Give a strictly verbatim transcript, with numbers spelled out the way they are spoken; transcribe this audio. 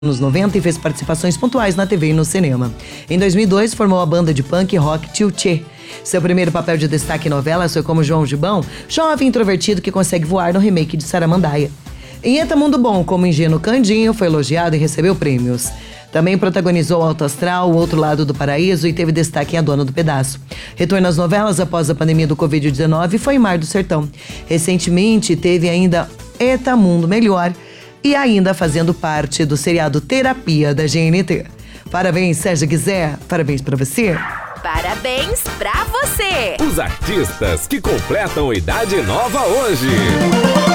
Nos noventa e fez participações pontuais na T V e no cinema. Em dois mil e dois, formou a banda de punk rock Tio Tchê. Seu primeiro papel de destaque em novelas foi como João Gibão, jovem introvertido que consegue voar no remake de Saramandaia. Em Eta Mundo Bom, como ingênuo Candinho, foi elogiado e recebeu prêmios. Também protagonizou Alto Astral, O Outro Lado do Paraíso e teve destaque em A Dona do Pedaço. Retorno às novelas após a pandemia do covid dezenove foi em Mar do Sertão. Recentemente teve ainda Eta Mundo Melhor, e ainda fazendo parte do seriado Terapia da G N T. Parabéns, Sérgio Guizé. Parabéns pra você. Parabéns pra você. Os artistas que completam idade nova hoje.